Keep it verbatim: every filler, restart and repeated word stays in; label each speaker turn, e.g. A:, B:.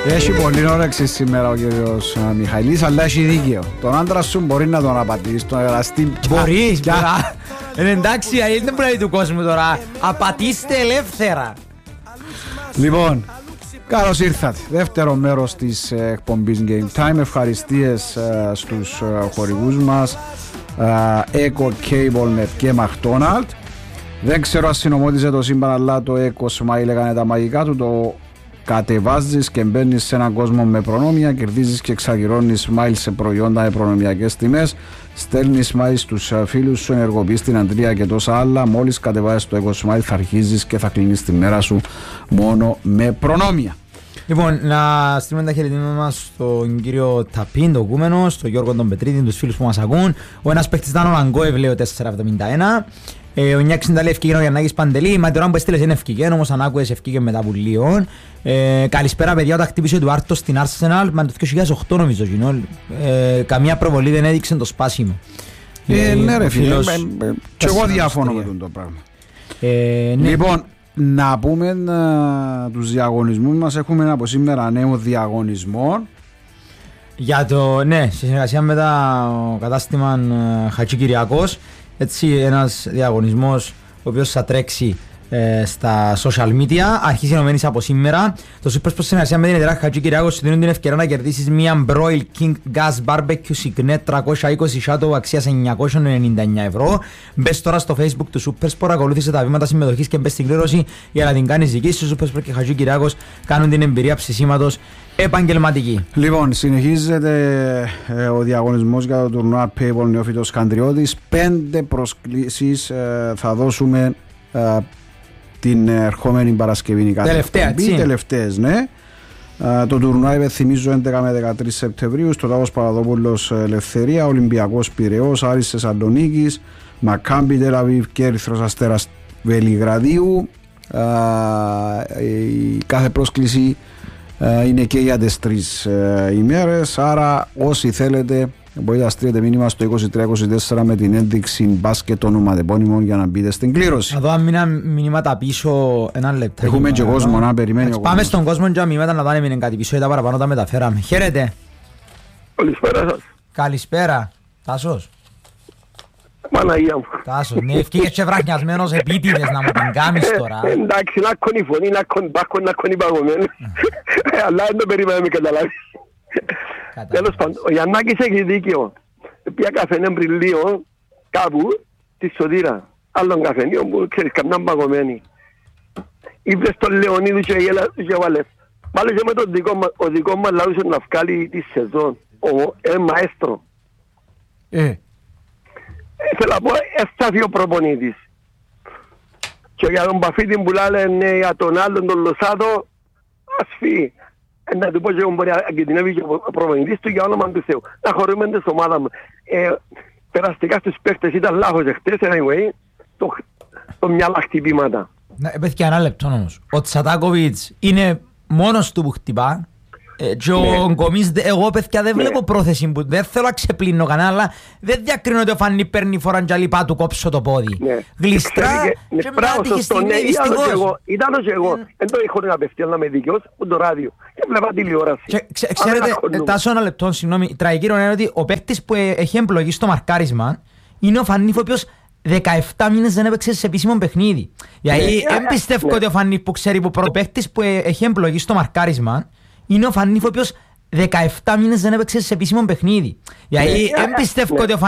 A: Έχει πολύ όρεξη σήμερα ο κύριος Μιχαηλής, αλλά έχει δίκαιο. Τον άντρα σου μπορεί να τον απατήσεις, τον εραστή.
B: Μπορείς, πια. Εντάξει, δεν πρέπει του κόσμου τώρα. Απατήστε ελεύθερα.
A: Λοιπόν, καλώς ήρθατε. Δεύτερο μέρος της εκπομπής Game Time. Ευχαριστίες uh, στους uh, χορηγούς μας, uh, Eco, CableNet και McDonald. Δεν ξέρω αν συνομώτιζε το σύμπαν, αλλά το Eco Smile έκανε τα μαγικά του. Το κατεβάζεις και μπαίνεις σε έναν κόσμο με προνόμια, κερδίζεις και εξακυρώνεις Smile σε προϊόντα με προνομιακές τιμές, στέλνεις Smile στους φίλους σου, ενεργοποιείς την αντρία και τόσα άλλα. Μόλις κατεβάζεις το Eco Smile θα αρχίζεις και θα κλείνεις τη μέρα σου μόνο με προνόμια.
B: Λοιπόν, να στείλουμε τα χαιρετήματα μας στον κύριο Ταπίν, τον Κούμενο, στον Γιώργο τον Πετρίδη, τους φίλους που μας ακούν. Ο ένας παίκτης ήταν ο Λαγκόευ, λέει ο τέσσερα εβδομήντα ένα. Ε, ο εννιά εξήντα λέει ευκήγεν ο Γιαννάκης Παντελή. Η Μαϊτοράν που έστειλες είναι ευκήγεν, όμως αν άκουες ευκήγεν μετά από λίγο. Ε, καλησπέρα παιδιά, όταν χτύπησε του Άρτος στην Arsenal, με το δύο χιλιάδες οκτώ νομίζω. Ε, καμία προβολή δεν έδειξε το σπάσιμο.
A: Ε, ε, ναι ρε φίλε, και εγώ διαφώνω με τον το πράγμα. Ε, ναι. Λοιπόν, να πούμε uh, τους διαγωνισμούς μας. Έχουμε από σήμερα νέο διαγωνισμό.
B: Για το, ναι, σε συνεργασία με το κατάστημα uh, Χατζη Κυριακός. Έτσι, ένας διαγωνισμός ο οποίος θα τρέξει ε, στα social media. Αρχίζει ενωμένης από σήμερα. Το Super Sport συνεργασία με την εταιρεία Χατζη Κυριακός σου δίνουν την ευκαιρία να κερδίσεις μια Broil King Gas Barbecue Signet τριακόσια είκοσι Shadow αξίας εννιακόσια ενενήντα εννιά ευρώ. Μπες τώρα στο Facebook του Super Sport, ακολούθησε τα βήματα συμμετοχής και μπες στην κλήρωση για να την κάνεις δική σου. Super Sport και Χατζη Κυριακός κάνουν την εμπειρία ψησίματος επαγγελματική.
A: Λοιπόν, συνεχίζεται ε, ο διαγωνισμός για το τουρνουά PayPal Νεόφυτος Καντριώτης. Πέντε προσκλήσεις ε, θα δώσουμε ε, την ερχόμενη Παρασκευή.
B: Τελευταία, έτσι.
A: Τελευταίες, ναι. Ε, το τουρνουά, υπενθυμίζω, έντεκα με δεκατρείς Σεπτεμβρίου στο Τάβος Παπαδόπουλος Ελευθερία, Ολυμπιακός Πειραιώς, Άρης Θεσσαλονίκης, Μακάμπι Τελαβίβ και Ερυθρός Αστέρας Βελιγραδίου. Ε, η κάθε πρόσκληση είναι και για τις τρεις ε, ημέρες, άρα όσοι θέλετε μπορείτε να στείλετε μήνυμα στο είκοσι τρία είκοσι τέσσερα με την ένδειξη μπάσκετ ονοματεπώνυμων για να μπείτε στην κλήρωση.
B: Να δω αν μείνα μηνύματα πίσω ένα λεπτό.
A: Έχουμε και κόσμο να περιμένει.
B: Πάμε κόσμος. Στον κόσμο και μηνύματα να δω αν έμεινε κάτι πίσω ή τα παραπάνω τα μεταφέραμε. Χαίρετε.
C: Καλησπέρα σας.
B: Καλησπέρα. Τάσος.
C: Παναγία μου.
B: Τάσος, ναι, ευκήγες και βραχνιασμένος επίτηδες να μου την κάνεις τώρα.
C: Εντάξει, να κονεί φωνή, να κονεί μπάκο, να κονεί παγωμένη. Αλλά δεν το περίμενα να μην καταλάβει. Τέλος πάντων, ο Γιαννάκης έχει δίκιο. Πια καφενέ πριν λίγο, κάπου, τη Σωτήρα. Άλλον καφενείο που ξέρεις, καμιά παγωμένη. Ήβρες τον Λεωνίδου και βάλες. Μάλιστα με τον δικό μας, ο δικό μας λαούς να βγάλει τη σεζόν. Ο ε, μαέστρο.
B: Ε.
C: Θέλω να πω, έφτασε ο προπονήτης. Και για τον Παφίτη που λένε για τον άλλον τον Λοσάδο, ας φύγει. Να του πω και εγώ μπορεί να κινδυνεύει και ο προπονητής του για όνομα του Θεού. Να χωρούμε την ομάδα μου. Ε, περαστικά στους παίχτες ήταν λάθος εχθές, anyway, το, το μυαλά χτυπήματα.
B: Ναι, πέθηκε ένα λεπτό όμως. Ο Τσατάκοβιτς είναι μόνος του που χτυπά. Ε, και ο Γκομής, εγώ παιδιά δεν βλέπω πρόθεση που δεν θέλω να ξεπλύνω κανένα, αλλά δεν διακρίνω ότι ο Φανί παίρνει φορά και λοιπά του κόψω το πόδι. Γλιστρά και μετά τύχει στιγμή δυστυχώς.
C: Ήταν ως εγώ, δεν το έχω να απευθεία να είμαι δίκαιος, που το ράδιο και βλέπα τηλεόραση.
B: Ξέρετε, τάσο ένα λεπτό, συγγνώμη, η τραγική είναι ότι ο παίκτης που έχει εμπλογεί στο μαρκάρισμα είναι ο Φανί, ο οποίος δεκαεπτά μήνες δεν έπαιξε σε επίσημο παιχνίδι. Γιατί δεν πιστεύω ότι ο Φανί που ξέρει που ο παίκτης που έχει εμπλογεί στο μαρκάρισμα είναι ο Φανίφ ο οποίος δεκαεπτά μήνες δεν έπαιξε σε επίσημο παιχνίδι. Γιατί δεν πιστεύω ότι ο